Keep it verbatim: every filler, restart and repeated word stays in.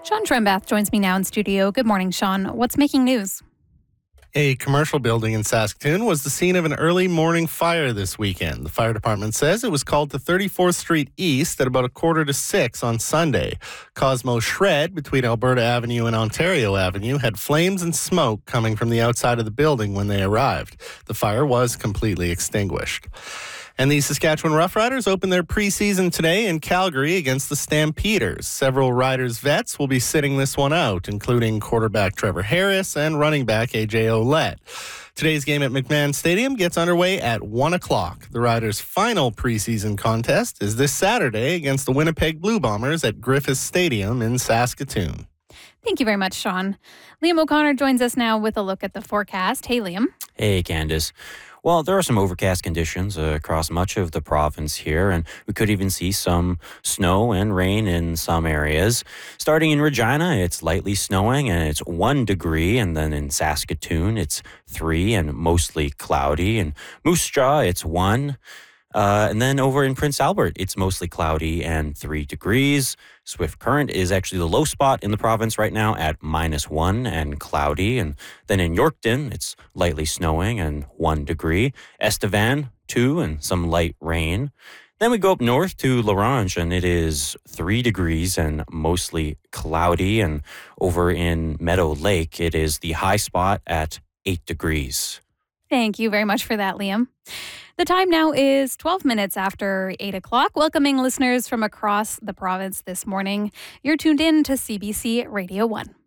Sean Trembath joins me now in studio. Good morning, Sean. What's making news? A commercial building in Saskatoon was the scene of an early morning fire this weekend. The fire department says it was called to thirty-fourth Street East at about a quarter to six on Sunday. Cosmo Shred, between Alberta Avenue and Ontario Avenue, had flames and smoke coming from the outside of the building when they arrived. The fire was completely extinguished. And the Saskatchewan Roughriders open their preseason today in Calgary against the Stampeders. Several Riders vets will be sitting this one out, including quarterback Trevor Harris and running back A J Ouellette. Today's game at McMahon Stadium gets underway at one o'clock. The Riders' final preseason contest is this Saturday against the Winnipeg Blue Bombers at Griffith Stadium in Saskatoon. Thank you very much, Sean. Liam O'Connor joins us now with a look at the forecast. Hey, Liam. Hey, Candace. Well, there are some overcast conditions uh, across much of the province here, and we could even see some snow and rain in some areas. Starting in Regina, it's lightly snowing and it's one degree, and then in Saskatoon, it's three and mostly cloudy. And Moose Jaw, it's one. Uh, and then over in Prince Albert, it's mostly cloudy and three degrees. Swift Current is actually the low spot in the province right now at minus one and cloudy. And then in Yorkton, it's lightly snowing and one degree. Estevan, two and some light rain. Then we go up north to La Ronge, and it is three degrees and mostly cloudy. And over in Meadow Lake, it is the high spot at eight degrees. Thank you very much for that, Liam. The time now is twelve minutes after eight o'clock, welcoming listeners from across the province this morning. You're tuned in to C B C Radio one.